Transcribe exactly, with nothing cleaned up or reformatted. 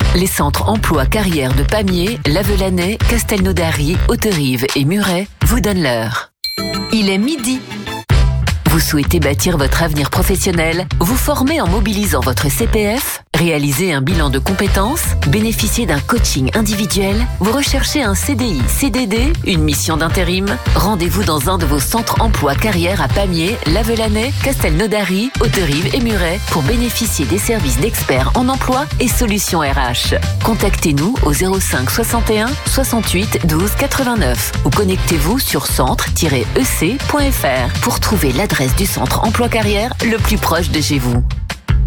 Les centres emploi carrière de Pamiers, Lavelanet, Castelnaudary, Haute-Rive et Muret vous donnent l'heure. Il est midi. Vous souhaitez bâtir votre avenir professionnel, vous former en mobilisant votre C P F, réaliser un bilan de compétences, bénéficier d'un coaching individuel, vous recherchez un C D I, C D D, une mission d'intérim? Rendez-vous dans un de vos centres emploi carrière à Pamiers, Lavelanet, Castelnaudary, Haute-Rive et Muret pour bénéficier des services d'experts en emploi et solutions R H. Contactez-nous au zéro cinq soixante et un soixante-huit douze quatre-vingt-neuf ou connectez-vous sur centre tiret e c point f r pour trouver l'adresse du centre emploi carrière le plus proche de chez vous.